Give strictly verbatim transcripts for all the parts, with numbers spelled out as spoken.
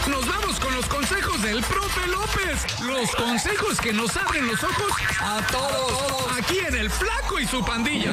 Nos vamos con los consejos del profe López. Los consejos que nos abren los ojos a todos. Aquí en El Flaco y su pandilla.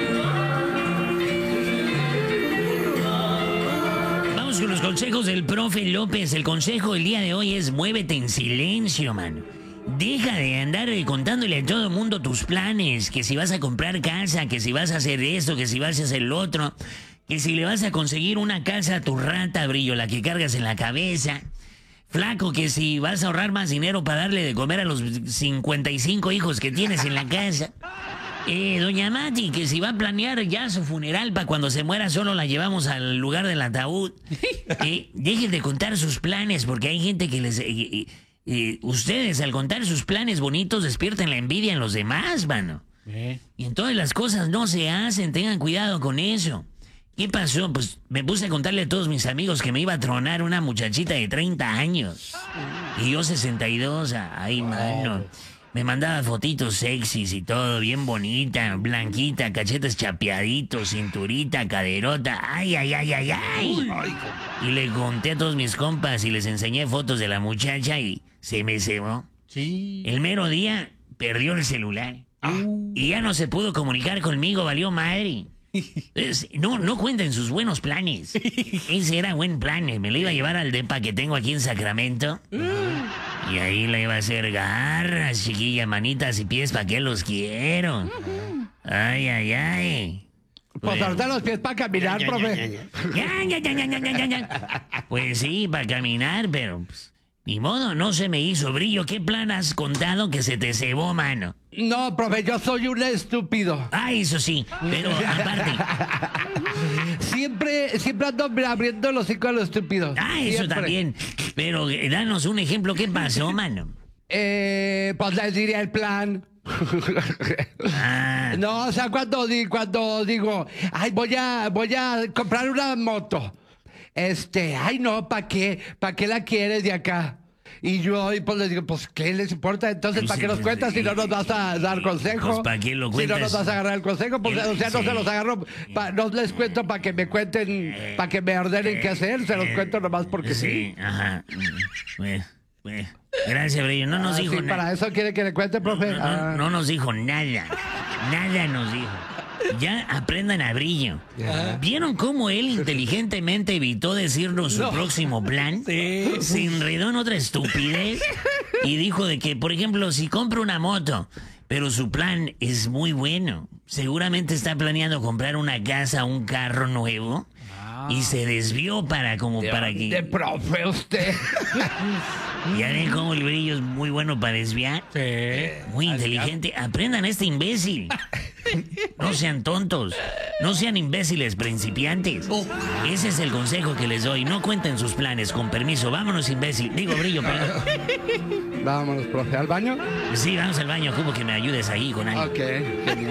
Vamos con los consejos del profe López. El consejo del día de hoy es muévete en silencio, mano. Deja de andar contándole a todo el mundo tus planes, que si vas a comprar casa, que si vas a hacer esto, que si vas a hacer lo otro, que si le vas a conseguir una casa a tu rata, Brillo, la que cargas en la cabeza. Flaco, que si vas a ahorrar más dinero para darle de comer a los cincuenta y cinco hijos que tienes en la casa. Eh, doña Mati, que si va a planear ya su funeral para cuando se muera solo la llevamos al lugar del ataúd. Eh, dejen de contar sus planes porque hay gente que les... Eh, eh, eh, ustedes al contar sus planes bonitos despiertan la envidia en los demás, mano. ¿Eh? Y entonces las cosas no se hacen, tengan cuidado con eso. ¿Qué pasó? Pues me puse a contarle a todos mis amigos que me iba a tronar una muchachita de treinta años. Y yo sesenta y dos, ay, mano. Me mandaba fotitos sexys y todo, bien bonita, blanquita, cachetes chapeaditos, cinturita, caderota. Ay, ay, ay, ay, ay. Y le conté a todos mis compas y les enseñé fotos de la muchacha y se me cebó. Sí. El mero día perdió el celular. Ah. Y ya no se pudo comunicar conmigo, valió madre. Es, no, no cuenten sus buenos planes. Ese era buen plan. Me lo iba a llevar al depa que tengo aquí en Sacramento. Y ahí le iba a hacer garras, chiquilla, manitas y pies, ¿para qué los quiero? Ay, ay, ay. Pues ahorita los pies para caminar, ya, profe. Ya, ya, ya, ya, ya, ya, ya, ya. Pues sí, para caminar, pero... Pues, ni modo, no se me hizo. Brillo, ¿qué plan has contado que se te cebó, mano? No, profe, yo soy un estúpido. Ah, eso sí, pero aparte... Siempre, siempre ando abriendo los hocico a los estúpidos. Ah, eso siempre. También. Pero eh, danos un ejemplo, ¿qué pasó, mano? Eh, pues les diría el plan. Ah. No, o sea, cuando, di, cuando digo, ay, voy a, voy a comprar una moto. Este, ay, no, ¿para qué? ¿Para qué la quieres de acá? Y yo, y pues les digo, pues, ¿qué les importa? Entonces, ¿para qué nos cuentas si no nos vas a dar consejo? Pues, ¿para qué lo cuentas? Si no nos vas a agarrar el consejo, pues, o sea, no sí. se los agarro, pa, no les cuento para que me cuenten, para que me ordenen qué hacer, se los cuento nomás porque sí. Sí, ajá. Bueno, bueno. Gracias, Brillo. No nos ah, dijo sí, nada. ¿Para eso quiere que le cuente, profe? No, no, ah. no nos dijo nada. Nada nos dijo. Ya aprendan a Brillo. Yeah. ¿Vieron cómo él inteligentemente evitó decirnos su no. próximo plan? Sí. Se enredó en otra estupidez y dijo de que, por ejemplo, si compra una moto, pero su plan es muy bueno, seguramente está planeando comprar una casa, un carro nuevo ah. y se desvió para como de, para que... De profe usted. ¿Ya ven cómo el Brillo es muy bueno para desviar? Sí. Muy inteligente. Aprendan a este imbécil. No sean tontos. No sean imbéciles principiantes. Ese es el consejo que les doy. No cuenten sus planes. Con permiso. Vámonos, imbécil. Digo, Brillo, perdón. Vámonos, profe. ¿Al baño? Sí, vamos al baño. Como que me ayudes ahí con algo. Ok, genial.